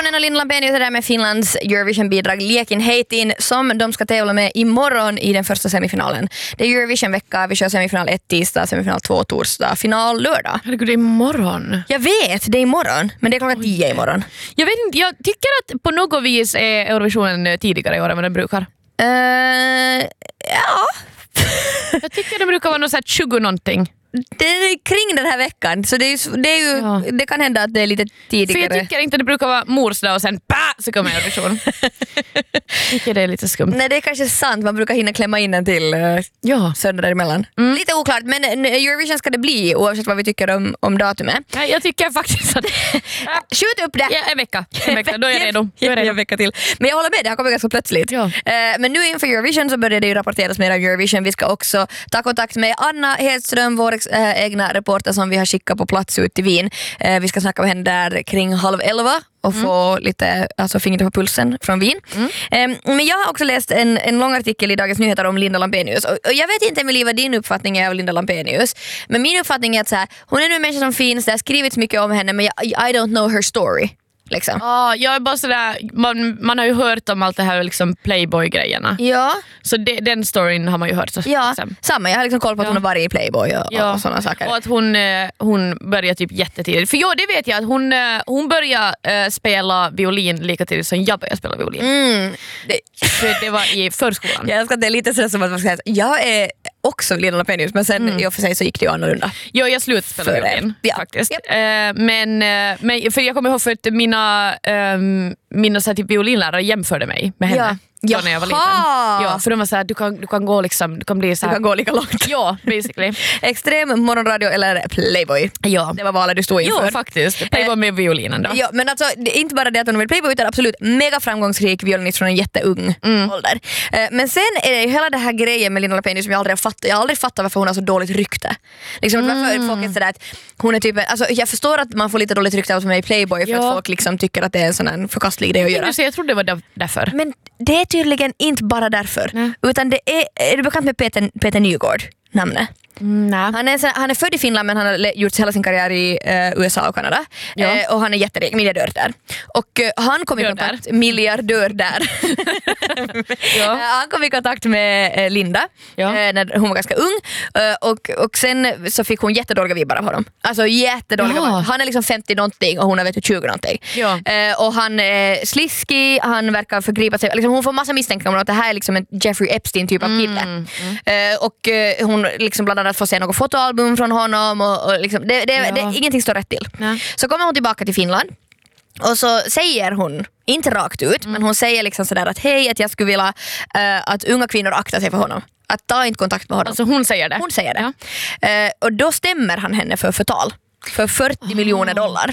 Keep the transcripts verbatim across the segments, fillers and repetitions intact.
Lindalen och Linda Lampenius är där med Finlands Eurovision-bidrag Liekin Heitin som de ska tävla med imorgon i den första semifinalen. Det är Eurovision-vecka, vi kör semifinal ett tisdag, semifinal två torsdag, final lördag. Herregud, det är imorgon. Jag vet, det är imorgon, men det är klockan tio imorgon. Jag vet inte, jag tycker att på något vis är Eurovisionen tidigare i år än vad den brukar. Uh, ja. Jag tycker det brukar vara något så här tjugo någonting. Det är kring den här veckan, så det, är, det, är ju, ja. det kan hända att det är lite tidigare. För jag tycker inte det brukar vara morsdag och sen bah, så kommer Eurovision. Jag tycker det är lite skumt. Nej, det är kanske sant, man brukar hinna klämma in en till uh, ja. söndag däremellan. Mm. Lite oklart, men Eurovision ska det bli oavsett vad vi tycker om, om datumet. Ja, jag tycker faktiskt att skjut upp det! Ja, en vecka, en vecka, då är jag redo. Jag är redo. En vecka till. Men jag håller med, det har kommit ganska plötsligt. Ja. Uh, men nu inför Eurovision så börjar det ju rapporteras mer av Eurovision. Vi ska också ta kontakt med Anna Hedström, vår uh, egna reporter som vi har skickat på plats ut i Wien. Uh, vi ska snacka med henne där kring halv elva och mm. få lite alltså, fingret på pulsen från Wien. Mm. Um, men jag har också läst en, en lång artikel i Dagens Nyheter om Linda Lampenius. Och, och jag vet inte, Emilie, vad din uppfattning är av Linda Lampenius. Men min uppfattning är att så här, hon är nu en människa som finns, det har skrivits mycket om henne, men jag, I don't know her story. Liksom. Ah, jag är bara sådär, man, man har ju hört om allt det här liksom Playboy-grejerna. Ja. Så det, den storyn har man ju hört. Så, ja, liksom. samma. Jag har liksom koll på att ja. hon har varit i Playboy och, ja. och sådana saker. Och att hon, hon började typ jättetidigt. För ja, det vet jag att hon, hon började uh, spela violin lika tidigt som jag började spela violin. Mm. Det, för det var i förskolan. Jag ska det är lite sådär som att man ska säga jag är också Linda Lampenius, men sen mm. i och för sig så gick det ju annorlunda. Ja, jag slutade spela violin ja. faktiskt. Ja. Uh, men, uh, men för jag kommer ihåg för att mina, um, mina så här, typ, violinlärare jämförde mig med henne. Ja. När jag var liten. Ja, för de var såhär, du kan, du kan gå liksom, du kan bli såhär. Du kan gå lika långt. Ja, basically. Extrem morgonradio eller Playboy. Ja. Det var valet du stod inför. Ja, faktiskt. Playboy med violinen då. Ja, men alltså, det är inte bara det att hon vill Playboy utan absolut mega framgångsrik violinist från en jätteung mm. ålder. Men sen är det ju hela det här grejen med Linda Lampenius som jag aldrig har fattat. Jag har aldrig fattat varför hon har så dåligt rykte. Liksom mm. varför folk är sådär att hon är typ, alltså jag förstår att man får lite dåligt rykte av som är i Playboy för ja. att folk liksom tycker att det är en sån här förkastlig idé att göra. Jag tror det var därför. Men det är tydligen inte bara därför. Nej. Utan det är, är du bekant med Peter, Peter Nygård, namnet? Mm, han, är, han är född i Finland men han har gjort hela sin karriär i uh, U S A och Kanada. Ja. Eh, och han är jätterik, miljardör där. Och uh, han kom i kontakt där. miljardör där. ja. uh, han kom i kontakt med uh, Linda ja. uh, när hon var ganska ung. Uh, och, och sen så fick hon jättedåliga vibbar av honom. Alltså jättedåliga ja. vibbar. Han är liksom femtio någonting och hon är vet du, tjugo någonting. Ja. Uh, och han är sliskig, han verkar förgripa sig. Liksom, hon får massa misstänkningar om att det här är liksom en Jeffrey Epstein typ av kille. Mm. Mm. Uh, och uh, hon liksom bland annat får se något fotoalbum från honom och, och liksom, det, det, ja. det, ingenting står rätt till. Nej. Så kommer hon tillbaka till Finland och så säger hon, inte rakt ut, mm. men hon säger liksom sådär att hej, att jag skulle vilja uh, att unga kvinnor aktar sig för honom. Att ta inte kontakt med honom. Alltså hon säger det? Hon säger det. Ja. Uh, och då stämmer han henne för förtal. För fyrtio oh. miljoner dollar.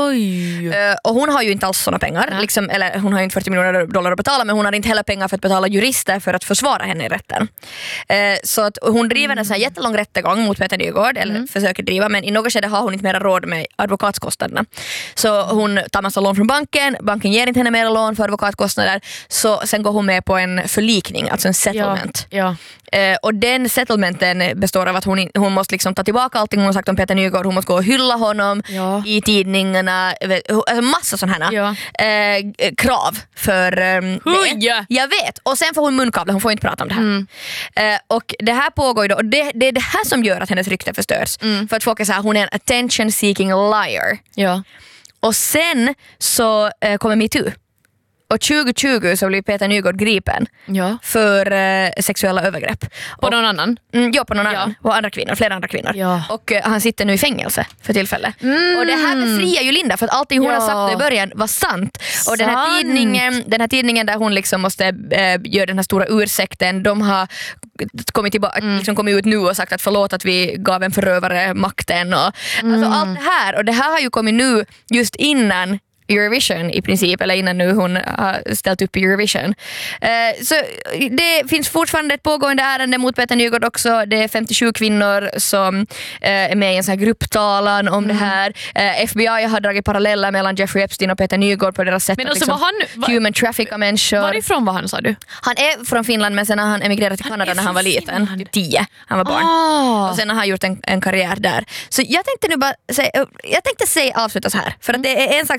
Oj. Uh, och hon har ju inte alls såna pengar. Liksom, eller hon har ju inte fyrtio miljoner dollar att betala, men hon har inte heller pengar för att betala jurister för att försvara henne i rätten. Uh, så att hon driver mm. en sån här jättelång rättegång mot Peter Nygård, eller mm. försöker driva, men i något skede har hon inte mer råd med advokatkostnaderna. Så hon tar massa lån från banken, banken ger inte henne mer lån för advokatkostnader, så sen går hon med på en förlikning, alltså en settlement. Ja. Ja. Uh, och den settlementen består av att hon, hon måste liksom ta tillbaka allting hon har sagt om Peter Nygård, hon måste gå och hylla honom ja. i tidningarna, alltså massa sådana här ja. eh, krav för eh, det. Jag vet, och sen får hon munkavle, hon får inte prata om det här. Mm. Eh, och det här pågår ju då, och det, det är det här som gör att hennes rykte förstörs. Mm. För att folk är så här, hon är en attention seeking liar. Ja. Och sen så eh, kommer MeToo. Och tjugo tjugo så blir Peter Nygård gripen ja. för eh, sexuella övergrepp. På och, någon annan? Mm, ja, på någon ja. annan. Och andra kvinnor, flera andra kvinnor. Ja. Och eh, han sitter nu i fängelse för tillfället. Mm. Och det här befriar ju Linda för att allting hon ja. har sagt i början var sant. sant. Och den här, tidningen, den här tidningen där hon liksom måste eh, göra den här stora ursäkten, de har kommit, tillbaka, mm. liksom kommit ut nu och sagt att förlåt att vi gav en förövare makten. Och, mm. alltså allt det här. Och det här har ju kommit nu just innan Eurovision i princip, eller innan nu hon har ställt upp i Eurovision. Uh, så det finns fortfarande ett pågående ärende mot Peter Nygård också. Det är femtiosju kvinnor som uh, är med i en sån här grupptalan om mm. det här. Uh, F B I har dragit paralleller mellan Jeffrey Epstein och Peter Nygård på deras sätt men att alltså, liksom, var han, var, human trafficka människor. Varifrån var han, sa du? Han är från Finland, men sen har han emigrerat till Kanada när han var liten. Finland. tio. Han var barn. Oh. Och sen har han gjort en, en karriär där. Så jag tänkte nu bara säga, jag tänkte säga avsluta så här. För att det är en sak som Linda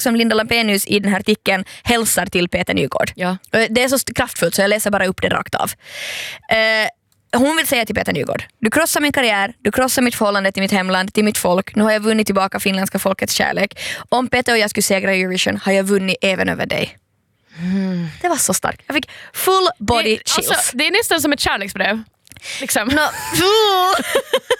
Lampenius i den här artikeln hälsar till Peter Nygård. Ja. Det är så kraftfullt så jag läser bara upp det rakt av. Eh, hon vill säga till Peter Nygård: du krossar min karriär, du krossar mitt förhållande till mitt hemland, till mitt folk. Nu har jag vunnit tillbaka finländska folkets kärlek. Om Peter och jag skulle segra i Eurovision har jag vunnit även över dig. Mm. Det var så starkt. Jag fick full body det, chills. Alltså, det är nästan som ett kärleksbrev. Liksom. No.